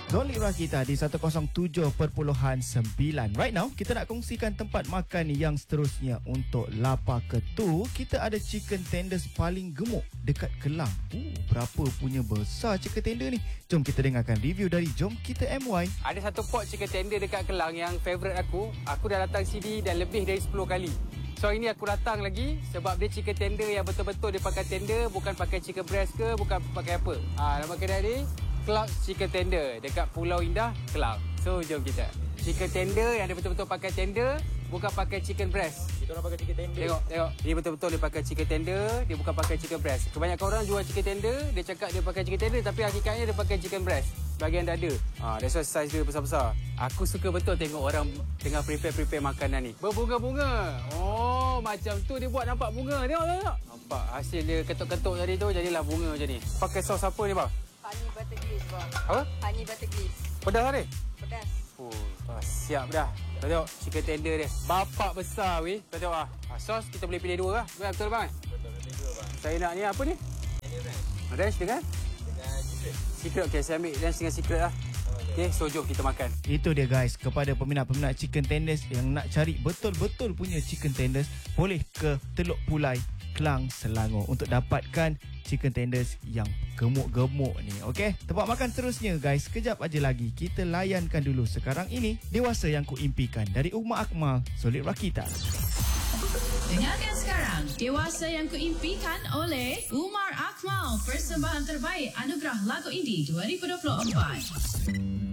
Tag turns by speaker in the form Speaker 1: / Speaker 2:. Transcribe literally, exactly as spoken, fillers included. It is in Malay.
Speaker 1: Zolik Rakita di seratus tujuh perpuluhan sembilan. Right now, kita nak kongsikan tempat makan yang seterusnya. Untuk lapar ketu, kita ada chicken tenders paling gemuk dekat Kelang. Uh, berapa punya besar chicken tender ni? Jom kita dengarkan review dari Jom Kita M Y.
Speaker 2: Ada satu pot chicken tender dekat Kelang yang favourite aku. Aku dah datang sini dah lebih dari sepuluh kali. So ini aku datang lagi sebab dia chicken tender yang betul-betul dia pakai tender, bukan pakai chicken breast ke, bukan pakai apa. Ah, nama kedai ni Cloud Chicken Tender dekat Pulau Indah, Kelang. So jom kita. Chicken tender yang dia betul-betul pakai tender, bukan pakai chicken breast.
Speaker 3: Kita orang pakai chicken tender.
Speaker 2: Tengok, tengok. Dia betul-betul dia pakai chicken tender, dia bukan pakai chicken breast. Kebanyakan orang jual chicken tender, dia cakap dia pakai chicken tender tapi hakikatnya dia pakai chicken breast. Bahagian dada. Ah, that's why size dia besar-besar. Aku suka betul tengok orang tengah prepare-prepare makanan ni. Berbunga-bunga. Oh, macam tu dia buat nampak bunga. Tengok, tengok. Nampak hasil dia ketuk-ketuk tadi tu jadilah bunga macam ni. Pakai sos apa ni, bang?
Speaker 4: Honey butter glaze, bang.
Speaker 2: Apa?
Speaker 4: Honey butter glaze.
Speaker 2: Pedas tak ni?
Speaker 4: Pedas.
Speaker 2: Oh, ah, siap dah. Kau tengok chicken tender dia. Bapak besar weh. Kau tengok ah. ah. Sos kita boleh pilih dua lah. Betul bang?
Speaker 3: Betul, pilih dua bang.
Speaker 2: Saya nak ni apa ni?
Speaker 3: Ini ranch.
Speaker 2: Ranch dengan?
Speaker 3: Dengan secret.
Speaker 2: Secret. Okay, saya ambil ranch dengan secret lah. Okay, so jom kita makan.
Speaker 1: Itu dia guys, kepada peminat-peminat chicken tenders yang nak cari betul-betul punya chicken tenders, boleh ke Teluk Pulai, Kelang, Selangor untuk dapatkan chicken tenders yang gemuk-gemuk ni. Okey, tempat makan terusnya guys, kejap aja lagi kita layankan dulu. Sekarang ini Dewasa Yang Kuimpikan dari Umar Akmal, Zolik Rakita.
Speaker 5: Dengarkan sekarang Dewasa Yang Kuimpikan oleh Umar Akmal, persembahan terbaik Anugerah Lagu Indie dua ribu dua puluh empat.